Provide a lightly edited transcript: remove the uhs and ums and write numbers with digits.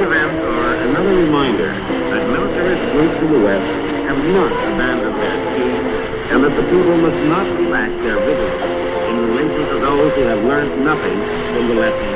events are another reminder that militarist groups in the West have not abandoned their schemes, and that the people must not relax their vigilance in relation to those who have learned nothing from the lessons